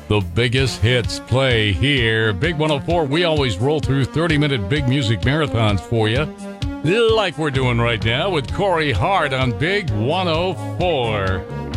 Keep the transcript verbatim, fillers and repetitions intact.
The biggest hits play here. Big one oh four, we always roll through thirty-minute big music marathons for you, like we're doing right now with Corey Hart on Big one oh four.